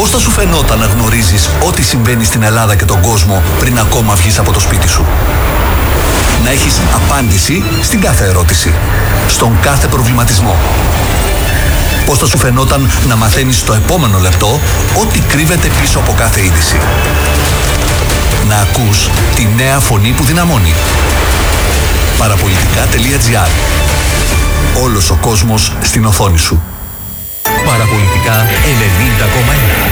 Πώς θα σου φαινόταν να γνωρίζεις ό,τι συμβαίνει στην Ελλάδα και τον κόσμο πριν ακόμα βγεις από το σπίτι σου? Να έχεις απάντηση στην κάθε ερώτηση, στον κάθε προβληματισμό. Πώς θα σου φαινόταν να μαθαίνεις στο επόμενο λεπτό ό,τι κρύβεται πίσω από κάθε είδηση? Να ακούς τη νέα φωνή που δυναμώνει. Παραπολιτικά.gr. Όλος ο κόσμος στην οθόνη σου. Παραπολιτικά 90,1.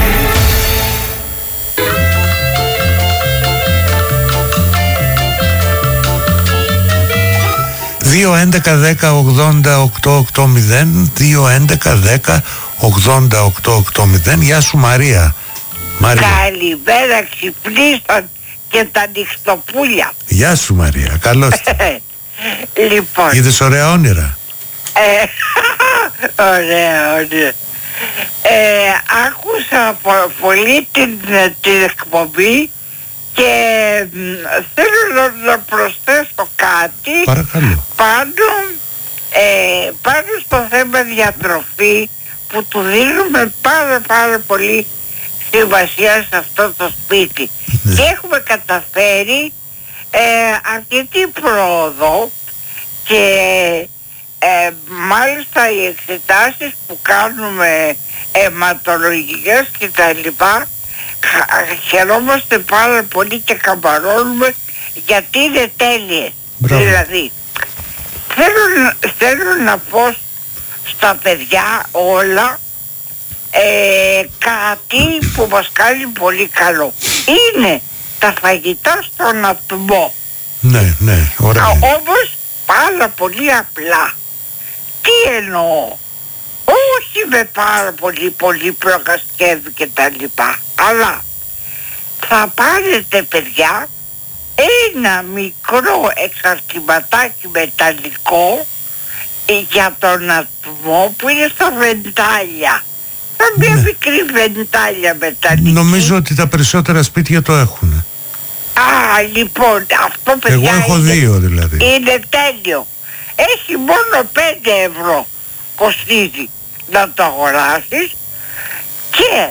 2-11-10-80-880 2-11-10-80-880. Γεια σου Μαρία. Καλημέρα, ξυπνήσαν και τα νυχτοπούλια. Γεια σου Μαρία, καλώς. Λοιπόν, είδες ωραία όνειρα? ωραία όνειρα. Άκουσα πολύ την εκπομπή και θέλω να προσθέσω κάτι. Παρακαλώ. Πάνω στο θέμα διατροφή που του δίνουμε πάρα πολύ σημασία σε αυτό το σπίτι. Ναι. Και έχουμε καταφέρει αρκετή πρόοδο και μάλιστα οι εξετάσεις που κάνουμε αιματολογικές και τα λοιπά χαιρόμαστε πάρα πολύ και καμπαρώνουμε γιατί είναι τέλειες. Μπράβο. Δηλαδή θέλω να πω στα παιδιά όλα κάτι που μας κάνει πολύ καλό. Είναι τα φαγητά στον ατμό. Ναι, ωραία. Όμως πάρα πολύ απλά. Τι εννοώ? Όχι με πάρα πολύ προκασκεύη και τα λοιπά, αλλά θα πάρετε παιδιά ένα μικρό εξαρτηματάκι μεταλλικό για τον ατμό που είναι στα βεντάλια. Μια μικρή βεντάλια μεταλλική. Νομίζω ότι τα περισσότερα σπίτια το έχουν. Λοιπόν, αυτό παιδιά εγώ έχω δύο δηλαδή. Είναι τέλειο. Έχει μόνο 5 ευρώ κοστίζει να το αγοράσεις και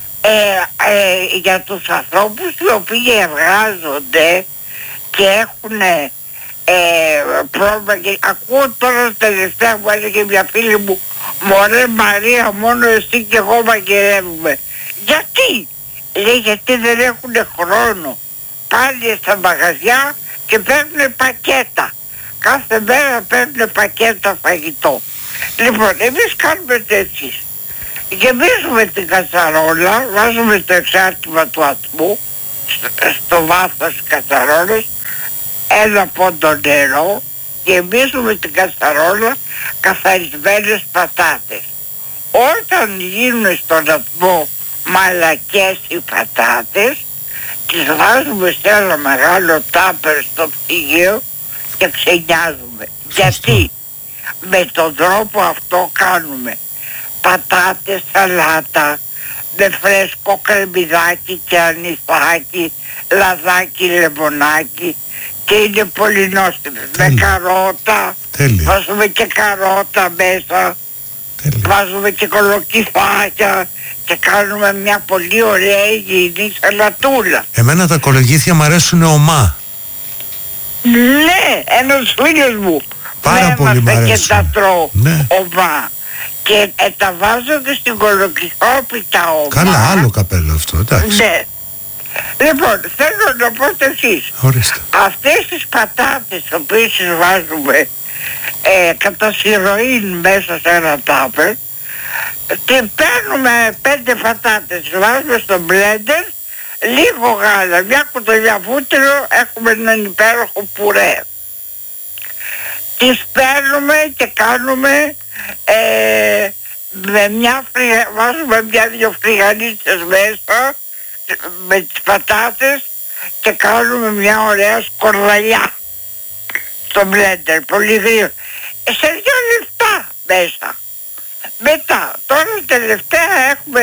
για τους ανθρώπους οι οποίοι εργάζονται και έχουν πρόβλημα. Και ακούω τώρα τελευταία μου έλεγε μια φίλη μου, μωρέ Μαρία, μόνο εσύ και εγώ μαγειρεύουμε. Γιατί? Λέει γιατί δεν έχουν χρόνο. Πάνε στα μαγαζιά και παίρνουν πακέτα. Κάθε μέρα παίρνουν πακέτα φαγητό. Λοιπόν, εμείς κάνουμε τέτοιες. Γεμίζουμε την κατσαρόλα, βάζουμε το εξάρτημα του ατμού στο βάθος της κατσαρόλας, ένα πόντο νερό, γεμίζουμε την κατσαρόλα καθαρισμένες πατάτες. Όταν γίνουν στον ατμό μαλακές οι πατάτες, τις βάζουμε σε ένα μεγάλο τάπερ στο ψυγείο και ξενιάζουμε. Γιατί με τον τρόπο αυτό κάνουμε πατάτες, σαλάτα, με φρέσκο κρεμμυδάκι και ανιθάκι, λαδάκι, λεμονάκι και είναι πολύ νόστιμες. Με καρότα, βάζουμε και καρότα μέσα, βάζουμε και κολοκυθάκια και κάνουμε μια πολύ ωραία υγιεινή σαλατούλα. Εμένα τα κολοκύθια μου αρέσουν ομά. Ναι, ένας φίλος μου πάρα πολύ μ' αρέσουν. Και τα τρώω ομά. Και τα βάζω και στην κολοκυθόπιτα ομά. Καλά, άλλο καπέλο αυτό, εντάξει. Ναι. Λοιπόν, θέλω να πω το εξής. Αυτές τις πατάτες τις οποίες τις βάζουμε κατά σειροήν μέσα σε ένα τάπερ, και παίρνουμε 5 πατάτες, τις βάζουμε στο μπλέντερ, λίγο γάλα, μια κουταλιά βούτυρο, έχουμε έναν υπέροχο πουρέ. Τις παίρνουμε και κάνουμε βάζουμε μια-δυο φρυγανίτσες μέσα με τις πατάτες και κάνουμε μια ωραία σκορδαλιά στο μπλέντερ, πολύ γρήγορα. Σε 2 λεπτά μέσα. Μετά, τώρα τελευταία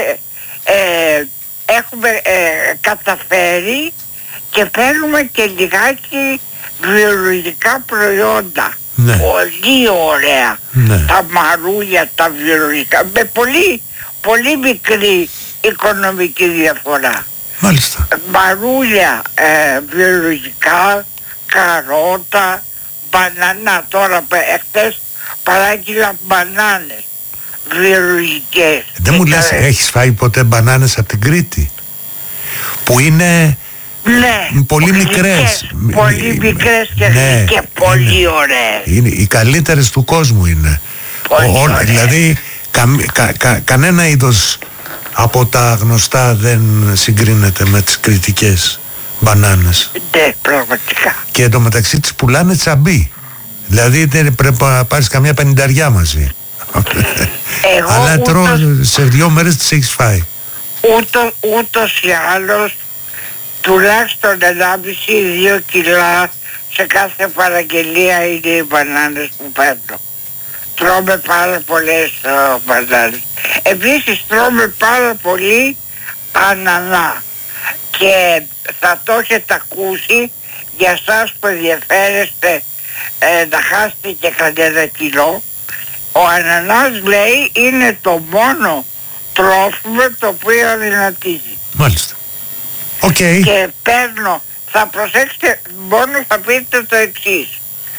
έχουμε καταφέρει και παίρνουμε και λιγάκι βιολογικά προϊόντα. Ναι. Πολύ ωραία. Ναι. Τα μαρούλια, τα βιολογικά, με πολύ μικρή οικονομική διαφορά. Μάλιστα. Μαρούλια βιολογικά, καρότα, μπανανά. Τώρα εχθές παράγγειλα μπανάνες βιολογικές. Δεν μου λες, έχεις φάει ποτέ μπανάνες από την Κρήτη? Που είναι πολύ μικρές. Πολύ μικρές και πολύ ωραίες. Είναι οι καλύτερες του κόσμου είναι. Δηλαδή κανένα είδος από τα γνωστά δεν συγκρίνεται με τις κρητικές μπανάνες. Ναι, πραγματικά. Και εντωμεταξύ τις πουλάνε τσαμπί. Δηλαδή δεν πρέπει να πάρεις καμιά 50 μαζί. Αλλά σε 2 μέρες τις έχεις φάει. Ούτως ή άλλως τουλάχιστον 1,5-2 κιλά σε κάθε παραγγελία είναι οι μπανάνες που παίρνω. Τρώμε πάρα πολλές μπανάνες. Επίσης τρώμε πάρα πολύ ανανά. Και θα το έχετε ακούσει, για σας που ενδιαφέρεστε να χάσετε και κανένα κιλό, ο ανανάς λέει είναι το μόνο τρόφιμο το οποίο αδυνατίζει. Μάλιστα. Και παίρνω, θα προσέξετε, μόνο θα πείτε το εξής.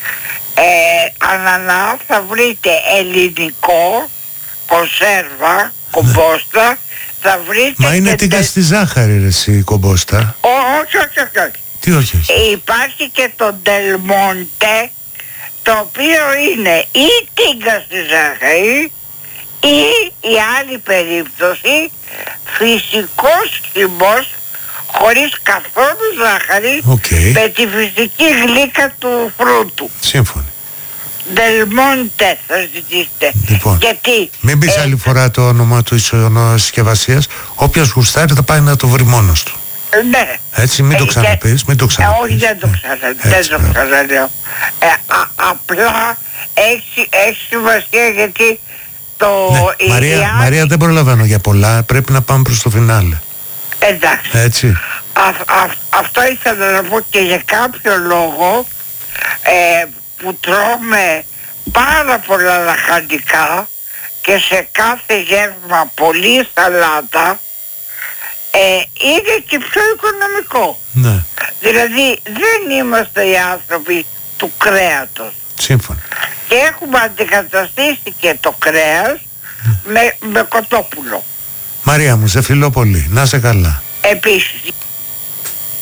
Ανανά θα βρείτε ελληνικό, κονσέρβα, κομπόστα, θα βρείτε... Μα είναι τίγκα στη ζάχαρη ρε εσύ η κομπόστα. Όχι. Τι όχι? Υπάρχει και το Del Monte, το οποίο είναι ή τίγκα στη ζάχαρη ή η άλλη περίπτωση φυσικός χυμός χωρίς καθόλου ζάχαρη, με τη φυσική γλύκα του φρούτου. Σύμφωνοι. Del Monte θα ζητήσετε. Λοιπόν, γιατί μην πεις άλλη φορά το όνομα του συσκευασίας. Όποιος γουστάρει θα πάει να το βρει μόνος του. Ναι. Έτσι, μην το ξαναπείς, μην το ξαναπείς. Όχι, δεν το ξαναλέω. Απλά έχει σημασία γιατί το... Μαρία, δεν προλαβαίνω για πολλά. Πρέπει να πάμε προς το φινάλε. Εντάξει. Έτσι. Αυτό ήθελα να πω και για κάποιο λόγο που τρώμε πάρα πολλά λαχανικά και σε κάθε γεύμα πολύ σαλάτα, είναι και πιο οικονομικό. Ναι. Δηλαδή δεν είμαστε οι άνθρωποι του κρέατος. Σύμφωνα. Και έχουμε αντικαταστήσει και το κρέας με κοτόπουλο. Μαρία μου, σε φιλώ πολύ. Να είσαι καλά. Επίσης.